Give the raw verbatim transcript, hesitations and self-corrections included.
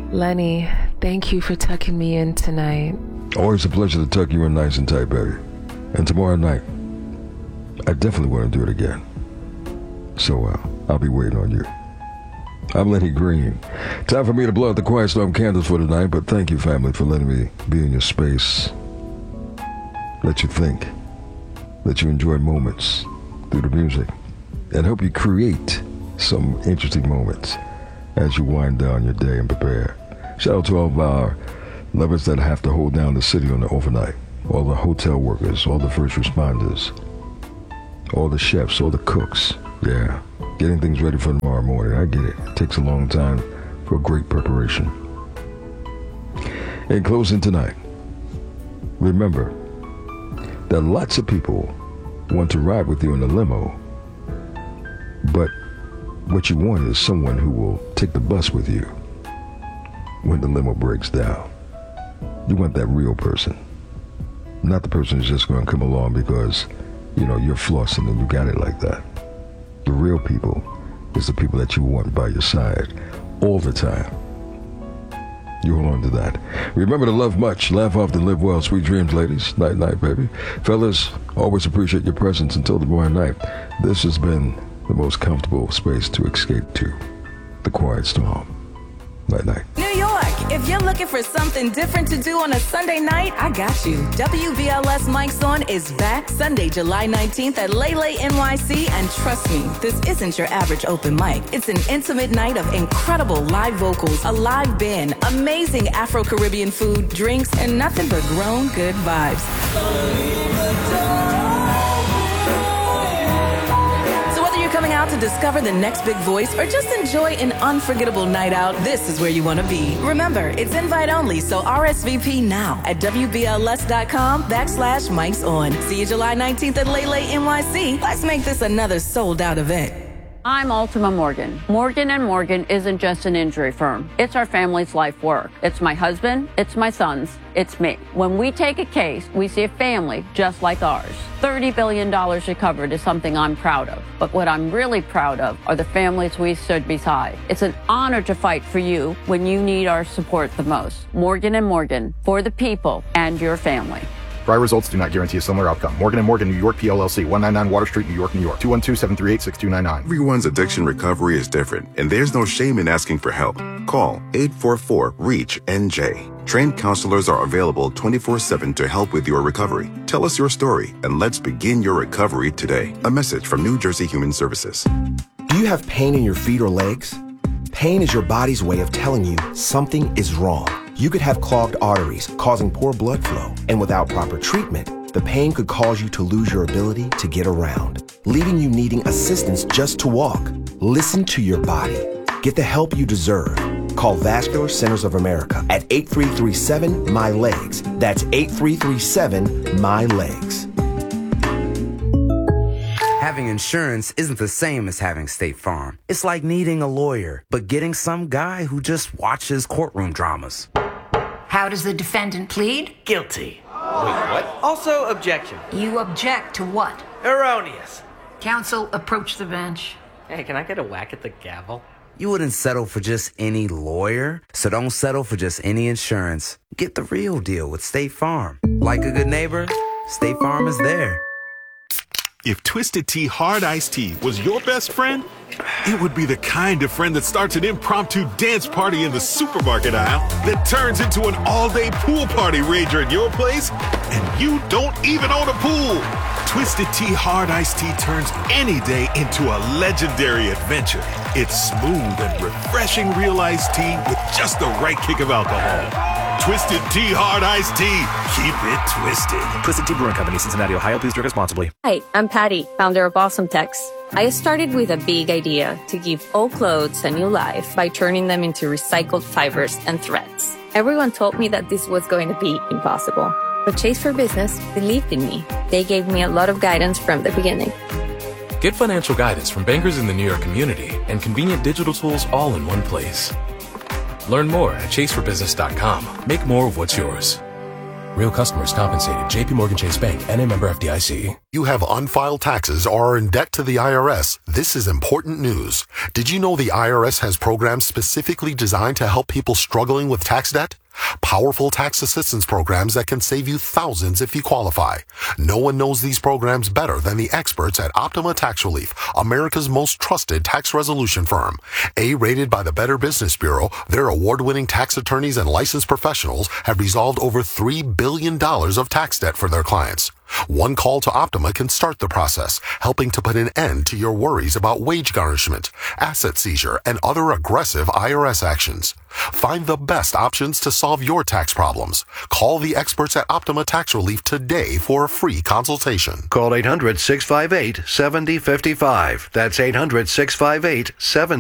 Lenny, thank you for tucking me in tonight. Always a pleasure to tuck you in nice and tight, baby. And tomorrow night, I definitely want to do it again. So uh, I'll be waiting on you. I'm Lenny Green. Time for me to blow out the Quiet Storm candles for tonight, but thank you, family, for letting me be in your space. Let you think. Let you enjoy moments through the music. And help you create some interesting moments as you wind down your day and prepare. Shout out to all of our lovers that have to hold down the city on the overnight. All the hotel workers, all the first responders, all the chefs, all the cooks. Yeah, getting things ready for tomorrow morning. I get it. It takes a long time for great preparation. In closing tonight, remember that lots of people want to ride with you in the limo, but what you want is someone who will take the bus with you when the limo breaks down. You want that real person, not the person who's just going to come along because, you know, you're flossing and you got it like that. The real people is the people that you want by your side all the time. You hold on to that. Remember to love much, laugh often, live well. Sweet dreams, ladies. Night, night, baby. Fellas, always appreciate your presence until tomorrow night. This has been the most comfortable space to escape to. The Quiet Storm. Night, night. New York, if you're looking for something different to do on a Sunday night, I got you. W B L S Mike's On is back Sunday, July nineteenth at Lele N Y C. And trust me, this isn't your average open mic. It's an intimate night of incredible live vocals, a live band, amazing Afro-Caribbean food, drinks, and nothing but grown good vibes. Coming out to discover the next big voice or just enjoy an unforgettable night out, this is where you want to be. Remember, it's invite only, so R S V P now at W B L S dot com backslash Mike's On. See you July nineteenth at Lele N Y C. Let's make this another sold out event. I'm Ultima Morgan. Morgan and Morgan isn't just an injury firm. It's our family's life work. It's my husband, it's my sons, it's me. When we take a case, we see a family just like ours. thirty billion dollars recovered is something I'm proud of. But what I'm really proud of are the families we stood beside. It's an honor to fight for you when you need our support the most. Morgan and Morgan, for the people and your family. Prior results do not guarantee a similar outcome. Morgan and Morgan, New York, P L L C, one ninety-nine Water Street, New York, New York, two one two, seven three eight, six two nine nine. Everyone's addiction recovery is different, and there's no shame in asking for help. Call eight four four, REACH N J. Trained counselors are available twenty-four seven to help with your recovery. Tell us your story, and let's begin your recovery today. A message from New Jersey Human Services. Do you have pain in your feet or legs? Pain is your body's way of telling you something is wrong. You could have clogged arteries, causing poor blood flow. And without proper treatment, the pain could cause you to lose your ability to get around, leaving you needing assistance just to walk. Listen to your body. Get the help you deserve. Call Vascular Centers of America at eight three three seven, M Y legs. That's eight three three seven, M Y legs. Having insurance isn't the same as having State Farm. It's like needing a lawyer, but getting some guy who just watches courtroom dramas. How does the defendant plead? Guilty. Wait, what? Also, objection. You object to what? Erroneous. Counsel, approach the bench. Hey, can I get a whack at the gavel? You wouldn't settle for just any lawyer, so don't settle for just any insurance. Get the real deal with State Farm. Like a good neighbor, State Farm is there. If Twisted Tea Hard Iced Tea was your best friend, it would be the kind of friend that starts an impromptu dance party in the supermarket aisle that turns into an all-day pool party rager at your place, and you don't even own a pool. Twisted Tea Hard Iced Tea turns any day into a legendary adventure. It's smooth and refreshing real iced tea with just the right kick of alcohol. Twisted Tea Hard Iced Tea. Keep it twisted. Twisted Tea Brewing Company, Cincinnati, Ohio. Please drink responsibly. Hi, I'm Patty, founder of Awesome Tex. I started with a big idea to give old clothes a new life by turning them into recycled fibers and threads. Everyone told me that this was going to be impossible. But Chase for Business believed in me. They gave me a lot of guidance from the beginning. Get financial guidance from bankers in the New York community and convenient digital tools all in one place. Learn more at chase for business dot com. Make more of what's yours. Real customers compensated. J P Morgan Chase Bank, N A member F D I C. You have unfiled taxes or are in debt to the I R S. This is important news. Did you know the I R S has programs specifically designed to help people struggling with tax debt? Powerful tax assistance programs that can save you thousands if you qualify. No one knows these programs better than the experts at Optima Tax Relief, America's most trusted tax resolution firm. A-rated by the Better Business Bureau, their award-winning tax attorneys and licensed professionals have resolved over three billion dollars of tax debt for their clients. One call to Optima can start the process, helping to put an end to your worries about wage garnishment, asset seizure, and other aggressive I R S actions. Find the best options to solve your tax problems. Call the experts at Optima Tax Relief today for a free consultation. Call eight hundred, six five eight, seven zero five five. That's eight hundred, six five eight, seven